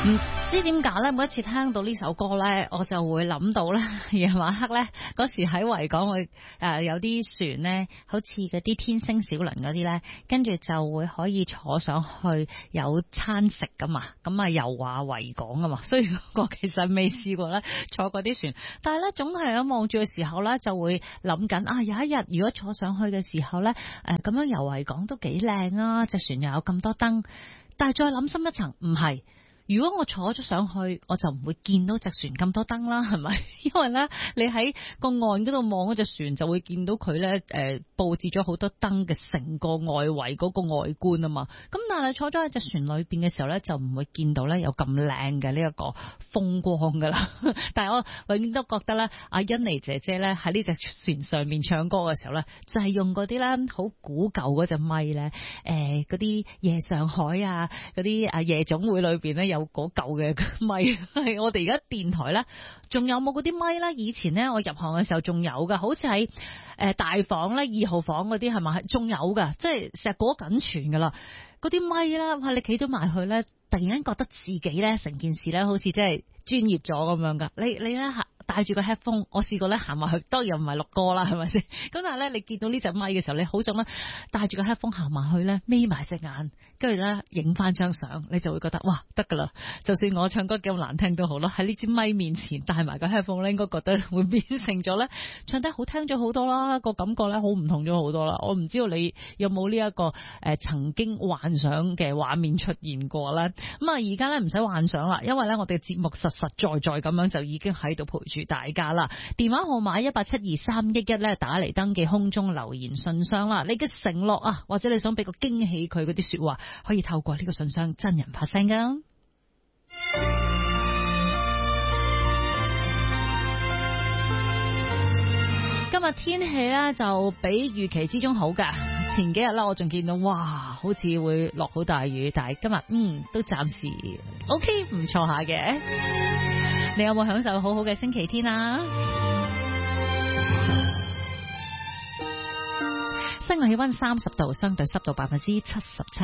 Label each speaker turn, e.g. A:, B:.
A: 唔知點解咧，每一次聽到呢首歌咧，我就會諗到咧，夜晚黑咧嗰時喺維港會有啲船咧，好似嗰啲天星小輪嗰啲咧，跟住就會可以坐上去有餐食噶嘛，咁啊遊話維港噶嘛，所以我其實未試過咧坐過啲船，但係咧總係喺望住嘅時候咧，就會諗緊啊，有一日如果坐上去嘅時候咧，咁樣遊維港都幾靚啊，隻船又有咁多燈，但係再諗深一層，唔係。如果我坐咗上去，我就唔會見到隻船咁多燈啦，係咪？因為咧，你喺個岸嗰度望嗰隻船，就會見到佢咧，佈置咗好多燈嘅成個外圍嗰個外觀啊嘛。咁但係坐咗喺隻船裏邊嘅時候咧，就唔會見到咧有咁靚嘅呢一個風光噶啦。但係我永遠都覺得咧，阿欣妮姐姐咧喺呢隻船上面唱歌嘅時候咧，就係用嗰啲咧好古舊嗰隻咪咧，嗰啲夜上海啊，嗰啲夜總會裏邊咧。有嗰舊嘅咪，係我哋而家電台咧，仲有冇嗰啲咪咧？以前咧，我入行嘅時候仲有噶，好似喺大房咧2號房嗰啲係咪？仲有噶，即係成日過緊傳噶啦。嗰啲咪啦，哇！你企咗埋去咧，突然間覺得自己咧成件事咧，好似真係專業咗咁樣噶。你咧帶住個 headphone， 我試過咧行埋去，當然唔係錄歌啦，係咪先？咁但係咧，你見到呢隻咪嘅時候，你好想咧帶住個 headphone 行埋去咧，眯埋隻眼，跟住咧影翻張相，你就會覺得哇，得噶啦！就算我唱歌幾咁難聽都好啦，喺呢支咪面前帶埋個 headphone 咧，應該覺得會變成咗咧唱得好聽咗好多啦，個感覺咧好唔同咗好多啦。我唔知道你有冇呢一個曾經幻想嘅畫面出現過啦。咁啊，而家咧唔使幻想啦，因為咧我哋嘅節目實實在在咁樣就已經喺度陪住大家啦。電話號碼1872311咧，打嚟登記空中留言信箱啦。你嘅承諾啊，或者你想俾個驚喜佢嗰啲說話，可以透過呢個信箱真人發聲噶。今日天氣咧就比預期之中好噶。前幾日啦，我仲見到哇，好似會落好大雨，但係今日都暫時 OK 唔錯下嘅。你有冇享受好好嘅星期天啊？室外氣溫30度，相對濕度77%。